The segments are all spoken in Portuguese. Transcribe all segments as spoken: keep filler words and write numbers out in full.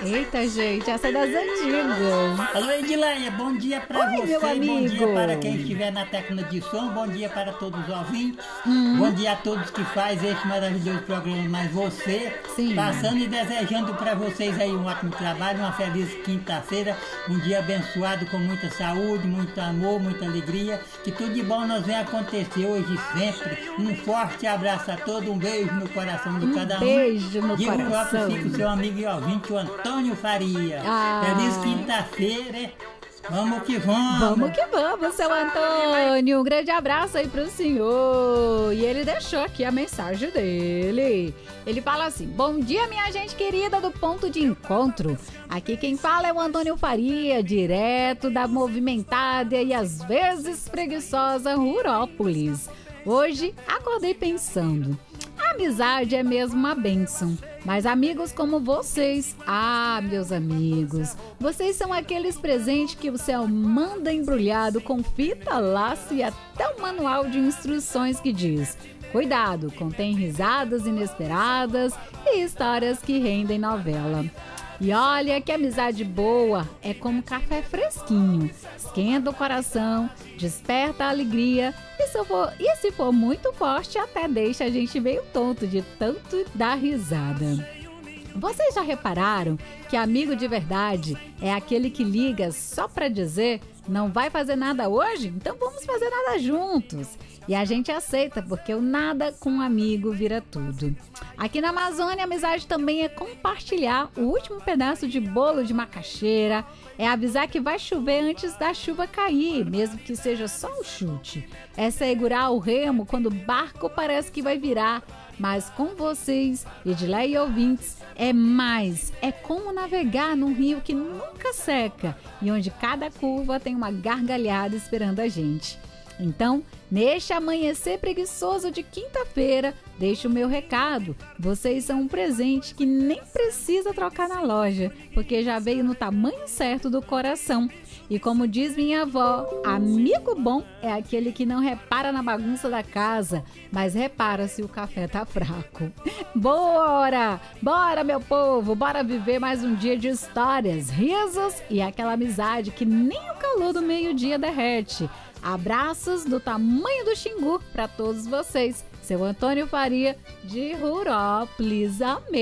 Eita, gente, essa é das antigas. Alô, Edileia, bom dia pra Oi, você, meu amigo. Bom dia para quem estiver na técnica de som, bom dia para todos os ouvintes, Hum. bom dia a todos que fazem esse maravilhoso programa Mais Você, Sim. passando e desejando para vocês aí um ótimo trabalho, uma feliz quinta-feira, um dia abençoado com muita saúde, muito amor, muita alegria, que tudo de bom nos venha acontecer hoje e sempre. Um forte abraço a todos, um beijo no coração de Um cada um. beijo no De Europa coração. fica o seu amigo e ouvinte, o Antônio Faria. Ah. Feliz quinta-feira. Vamos que vamos. Vamos que vamos, seu Antônio. Um grande abraço aí pro senhor. E ele deixou aqui a mensagem dele. Ele fala assim: bom dia, minha gente querida do Ponto de Encontro. Aqui quem fala é o Antônio Faria, direto da movimentada e às vezes preguiçosa Rurópolis. Hoje acordei pensando, a amizade é mesmo uma bênção, mas amigos como vocês, ah, meus amigos, vocês são aqueles presentes que o céu manda embrulhado com fita, laço e até um manual de instruções que diz: cuidado, contém risadas inesperadas e histórias que rendem novela. E olha que amizade boa é como café fresquinho, esquenta o coração, desperta a alegria e se for, e se for muito forte até deixa a gente meio tonto de tanto dar risada. Vocês já repararam que amigo de verdade é aquele que liga só para dizer não vai fazer nada hoje? Então vamos fazer nada juntos. E a gente aceita, porque o nada com um amigo vira tudo. Aqui na Amazônia, a amizade também é compartilhar o último pedaço de bolo de macaxeira, é avisar que vai chover antes da chuva cair, mesmo que seja só um chute. É segurar o remo quando o barco parece que vai virar. Mas com vocês, Edileia e ouvintes, é mais, é como navegar num rio que nunca seca e onde cada curva tem uma gargalhada esperando a gente. Então, neste amanhecer preguiçoso de quinta-feira, deixo o meu recado. Vocês são um presente que nem precisa trocar na loja, porque já veio no tamanho certo do coração. E como diz minha avó, amigo bom é aquele que não repara na bagunça da casa, mas repara se o café tá fraco. Bora! Bora, meu povo! Bora viver mais um dia de histórias, risos e aquela amizade que nem o calor do meio-dia derrete. Abraços do tamanho do Xingu para todos vocês. Seu Antônio Faria de Rurópolis.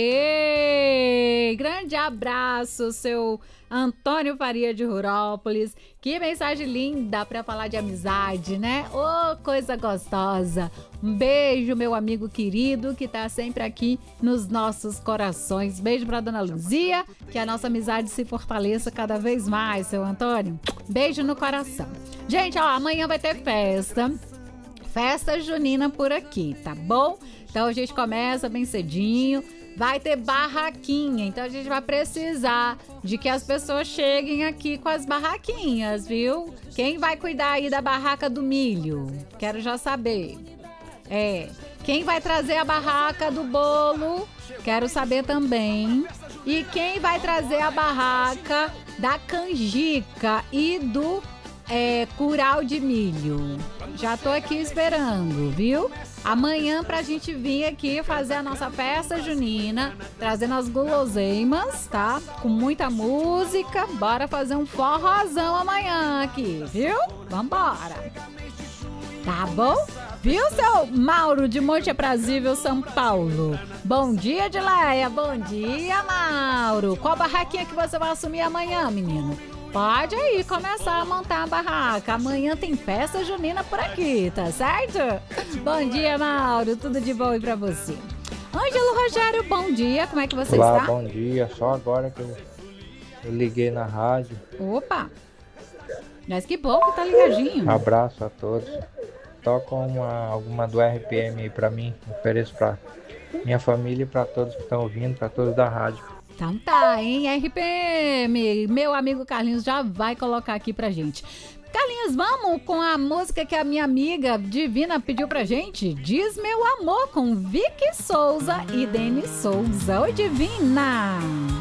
Amei! Grande abraço, seu Antônio Faria de Rurópolis. Que mensagem linda para falar de amizade, né? Ô, oh, coisa gostosa. Um beijo, meu amigo querido, que tá sempre aqui nos nossos corações. Beijo para dona Luzia, que a nossa amizade se fortaleça cada vez mais, seu Antônio. Beijo no coração. Gente, ó, amanhã vai ter festa. Festa junina por aqui, tá bom? Então a gente começa bem cedinho. Vai ter barraquinha, então a gente vai precisar de que as pessoas cheguem aqui com as barraquinhas, viu? Quem vai cuidar aí da barraca do milho? Quero já saber. É, quem vai trazer a barraca do bolo? Quero saber também. E quem vai trazer a barraca da canjica e do é, curau de milho? Já tô aqui esperando, viu? Amanhã pra gente vir aqui fazer a nossa festa junina, trazendo as guloseimas, tá? Com muita música. Bora fazer um forrozão amanhã aqui, viu? Vambora! Tá bom? Viu, seu Mauro de Monte Aprazível, São Paulo? Bom dia, Edileia. Bom dia, Mauro. Qual barraquinha que você vai assumir amanhã, menino? Pode aí começar a montar a barraca. Amanhã tem festa junina por aqui, tá certo? Bom dia, Mauro. Tudo de bom aí pra você. Ângelo Rogério, bom dia. Como é que você Olá, está? Bom dia. Só agora que eu, eu liguei na rádio. Opa! Mas que bom que tá ligadinho. Abraço a todos. Toca uma, alguma do R P M aí pra mim. Ofereço pra minha família e pra todos que estão ouvindo, pra todos da rádio. Então tá, hein, R P M. Meu amigo Carlinhos já vai colocar aqui pra gente. Carlinhos, vamos com a música que a minha amiga Divina pediu pra gente? Diz Meu Amor, com Vicky Souza e Denis Souza. Oi, Divina!